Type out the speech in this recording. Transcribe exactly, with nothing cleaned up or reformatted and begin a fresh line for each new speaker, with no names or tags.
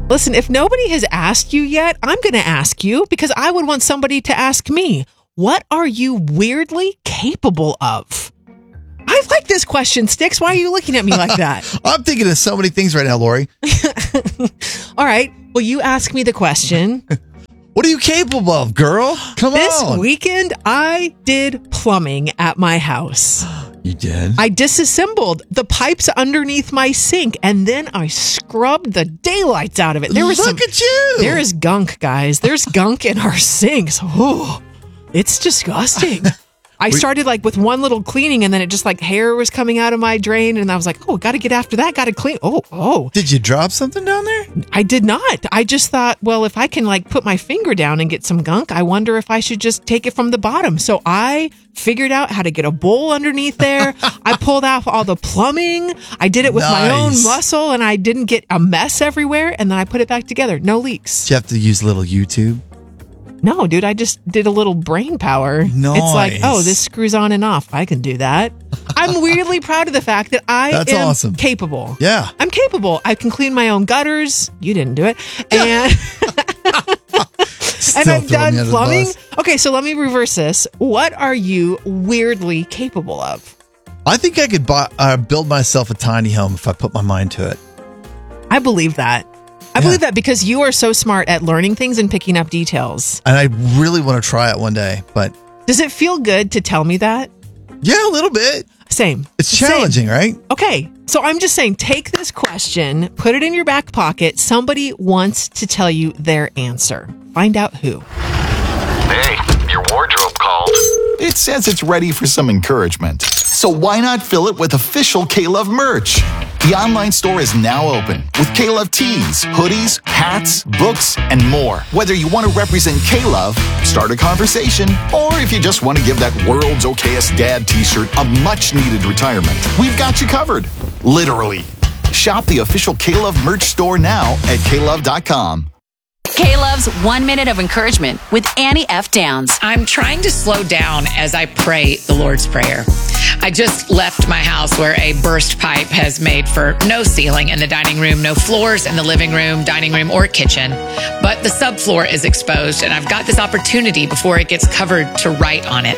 Listen, if nobody has asked you yet, I'm going to ask you because I would want somebody to ask me, what are you weirdly capable of? I like this question, Sticks. Why are you looking at me like that?
I'm thinking of so many things right now, Lori.
All right. Well, you ask me the question.
What are you capable of, girl? Come
This
on.
This weekend, I did plumbing at my house.
You did?
I disassembled the pipes underneath my sink, and then I scrubbed the daylights out of it. There was
Look
some,
at you.
There is gunk, guys. There's gunk in our sinks. Ooh, it's disgusting. I started like with one little cleaning, and then it just like hair was coming out of my drain, and I was like, oh, got to get after that. Got to clean. Oh, oh.
Did you drop something down there?
I did not. I just thought, well, if I can like put my finger down and get some gunk, I wonder if I should just take it from the bottom. So I figured out how to get a bowl underneath there. I pulled out all the plumbing. I did it with
Nice.
my own muscle, and I didn't get a mess everywhere. And then I put it back together. No leaks.
Did you have to use a little YouTube?
No, dude, I just did a little brain power.
Nice.
It's like, oh, this screws on and off. I can do that. I'm weirdly proud of the fact that I
That's
am
awesome.
capable.
Yeah.
I'm capable. I can clean my own gutters. You didn't do it. And and I've
throwing
done
me under the
plumbing.
bus.
Okay, so let me reverse this. What are you weirdly capable of?
I think I could buy, uh, build myself a tiny home if I put my mind to it.
I believe that. I
Yeah.
believe that because you are so smart at learning things and picking up details.
And I really want to try it one day, but
Does it feel good to tell me that?
yeah, a little bit.
Same.
It's
Same.
challenging, right?
Okay, so I'm just saying, take this question, put it in your back pocket. Somebody wants to tell you their answer. Find out who.
Hey, your wardrobe called.
It says it's ready for some encouragement. So why not fill it with official K-Love merch? The online store is now open with K-Love tees, hoodies, hats, books, and more. Whether you want to represent K-Love, start a conversation, or if you just want to give that world's okayest dad t-shirt a much-needed retirement, we've got you covered. Literally. Shop the official K-Love merch store now at K love dot com.
K-Love's One Minute of Encouragement with Annie F. Downs.
I'm trying to slow down as I pray the Lord's Prayer. I just left my house where a burst pipe has made for no ceiling in the dining room, no floors in the living room, dining room, or kitchen. But the subfloor is exposed, and I've got this opportunity before it gets covered to write on it.